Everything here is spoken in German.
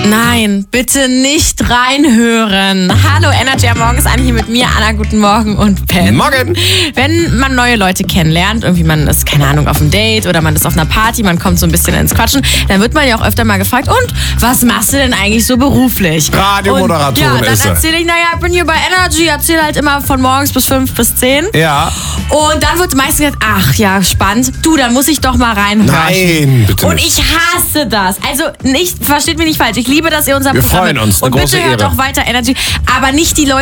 Nein, bitte nicht reinhören. Hallo, Energy am Morgen ist an hier mit mir, Anna, guten Morgen und Ben. Morgen. Wenn man neue Leute kennenlernt, irgendwie man ist, keine Ahnung, auf einem Date oder man ist auf einer Party, man kommt so ein bisschen ins Quatschen, dann wird man ja auch öfter mal gefragt, und was machst du denn eigentlich so beruflich? Radiomoderatorin und, ja, ist dann er. erzähle ich, ich bin hier bei Energy, erzähle halt immer von morgens bis 5 bis 10. Ja. Und dann wird meistens gesagt, ach ja, spannend. Du, dann muss ich doch mal reinhören. Nein, bitte Und nicht. ich hasse das. Also versteht mich nicht falsch. Ich liebe, dass ihr unser Wir Programm freuen uns. Eine und große bitte hört Ehre. auch weiter Energy. Aber nicht die Leute,